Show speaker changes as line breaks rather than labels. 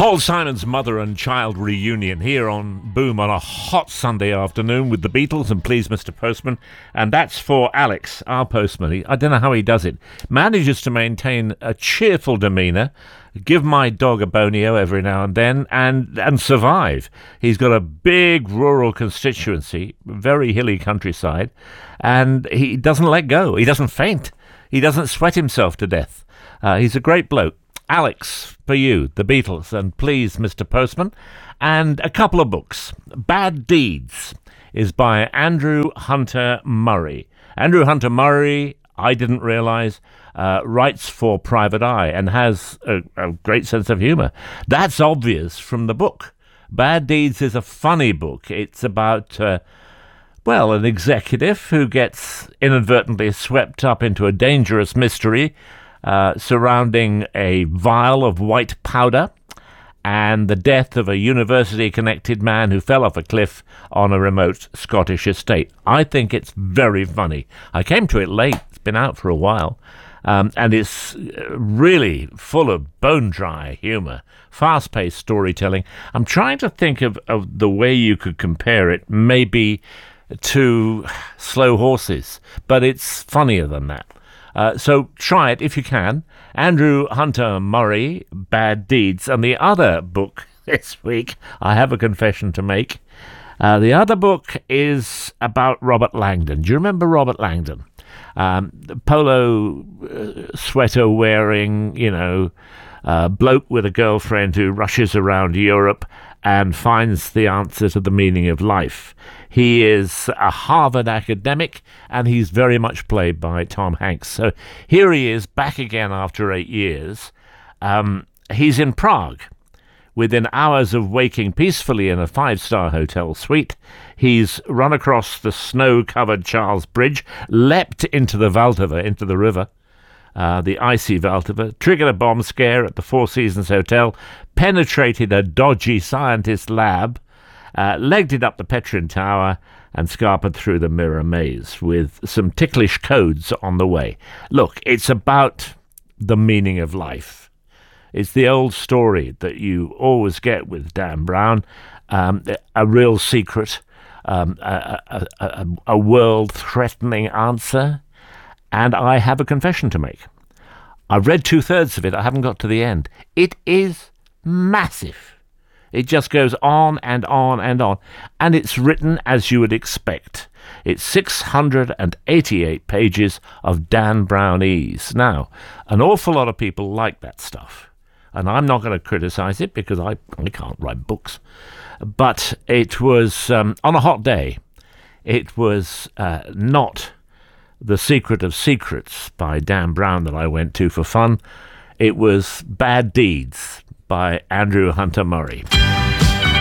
Paul Simon's mother and child reunion here on Boom on a hot Sunday afternoon with the Beatles and Please Mr. Postman. And that's for Alex, our postman. I don't know how he does it. Manages to maintain a cheerful demeanour, give my dog a bonio every now and then, and survive. He's got a big rural constituency, very hilly countryside, and he doesn't let go. He doesn't faint. He doesn't sweat himself to death. He's a great bloke. Alex, for you, the Beatles, and Please, Mr. Postman, and a couple of books. Bad Deeds is by Andrew Hunter Murray. Andrew Hunter Murray, I didn't realise, writes for Private Eye and has a great sense of humour. That's obvious from the book. Bad Deeds is a funny book. It's about, an executive who gets inadvertently swept up into a dangerous mystery surrounding a vial of white powder and the death of a university-connected man who fell off a cliff on a remote Scottish estate. I think it's very funny. I came to it late. It's been out for a while. And it's really full of bone-dry humour, fast-paced storytelling. I'm trying to think of the way you could compare it, maybe to Slow Horses, but it's funnier than that. So try it if you can. Andrew Hunter Murray, Bad Deeds. And the other book this week, I have a confession to make. The other book is about Robert Langdon. Do you remember Robert Langdon? The polo sweater wearing, bloke with a girlfriend who rushes around Europe and finds the answer to the meaning of life. He is a Harvard academic, and he's very much played by Tom Hanks. So here he is, back again after 8 years. He's in Prague. Within hours of waking peacefully in a 5-star hotel suite, he's run across the snow-covered Charles Bridge, leapt into the Vltava, into the river, the icy Vltava, triggered a bomb scare at the Four Seasons Hotel, penetrated a dodgy scientist lab, legged it up the Petrin Tower, and scarpered through the Mirror Maze with some ticklish codes on the way. Look, it's about the meaning of life. It's the old story that you always get with Dan Brown, a real secret, a world-threatening answer, and I have a confession to make. I've read 2/3 of it. I haven't got to the end. It is massive. It just goes on and on and on, and it's written as you would expect. It's 688 pages of Dan Brownese. Now, an awful lot of people like that stuff. And I'm not going to criticize it because I can't write books. But it was, on a hot day, it was not The Secret of Secrets by Dan Brown that I went to for fun. It was Bad Deeds by Andrew Hunter Murray.